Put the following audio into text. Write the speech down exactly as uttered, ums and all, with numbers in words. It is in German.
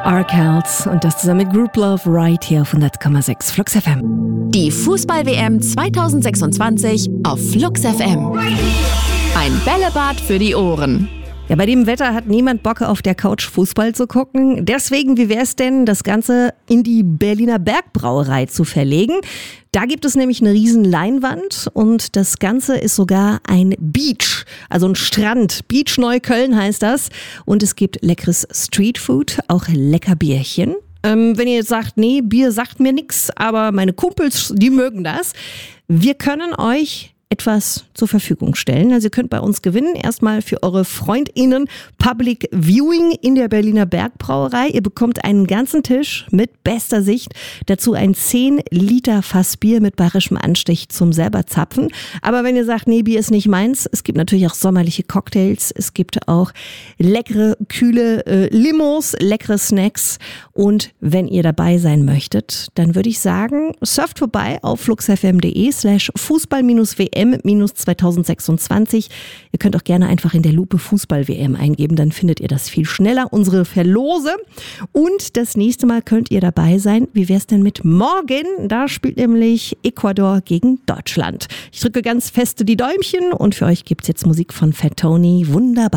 Arkells und das zusammen mit Group Love right hier auf hundert Komma sechs Flux F M. Die Fußball-W M zwanzig sechsundzwanzig auf Flux F M. Ein Bällebad für die Ohren. Ja, bei dem Wetter hat niemand Bock, auf der Couch Fußball zu gucken. Deswegen, wie wäre es denn, das Ganze in die Berliner Bergbrauerei zu verlegen? Da gibt es nämlich eine riesen Leinwand und das Ganze ist sogar ein Beach, also ein Strand. Beach Neukölln heißt das. Und es gibt leckeres Streetfood, auch lecker Bierchen. Ähm, wenn ihr jetzt sagt, nee, Bier sagt mir nichts, aber meine Kumpels, die mögen das. Wir können euch etwas zur Verfügung stellen. Also ihr könnt bei uns gewinnen. Erstmal für eure FreundInnen Public Viewing in der Berliner Bergbrauerei. Ihr bekommt einen ganzen Tisch mit bester Sicht. Dazu ein zehn Liter Fass Bier mit bayerischem Anstich zum selber zapfen. Aber wenn ihr sagt, nee, Bier ist nicht meins, es gibt natürlich auch sommerliche Cocktails. Es gibt auch leckere, kühle äh, Limos, leckere Snacks. Und wenn ihr dabei sein möchtet, dann würde ich sagen, surft vorbei auf fluxfm.de slash Fußball-W M zwanzig sechsundzwanzig. Ihr könnt auch gerne einfach in der Lupe Fußball-W M eingeben, dann findet ihr das viel schneller, unsere Verlose. Und das nächste Mal könnt ihr dabei sein. Wie wäre es denn mit morgen? Da spielt nämlich Ecuador gegen Deutschland. Ich drücke ganz feste die Däumchen und für euch gibt es jetzt Musik von Fat Tony. Wunderbar.